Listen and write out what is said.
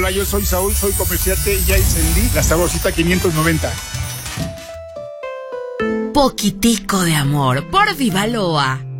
Hola, yo soy Saúl, soy comerciante y ya encendí la sabrosita 590. Poquitico de amor por Vivaloa.